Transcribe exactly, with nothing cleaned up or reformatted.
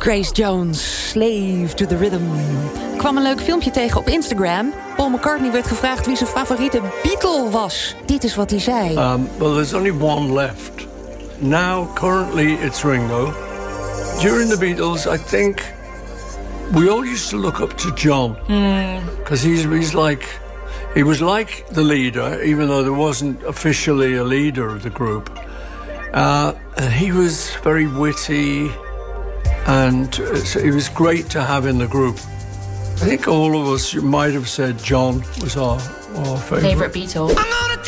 Grace Jones, Slave to the Rhythm. Ik kwam een leuk filmpje tegen op Instagram. Paul McCartney werd gevraagd wie zijn favoriete Beatle was. Dit is wat hij zei. Um, well, there's only one left. Now, currently, it's Ringo. During the Beatles, I think we all used to look up to John. Because he's, he's like... He was like the leader, even though there wasn't officially a leader of the group. Uh, and he was very witty... And it was great to have in the group. I think all of us might have said John was our, our favourite. Favourite Beatle.